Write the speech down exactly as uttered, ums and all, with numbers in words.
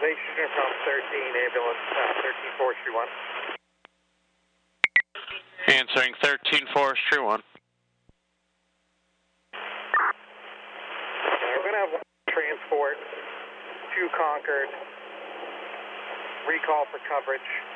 Station from thirteen, ambulance, uh, thirteen Forestry one. Answering thirteen Forestry one. We're going to have one transport to Concord. Recall for coverage.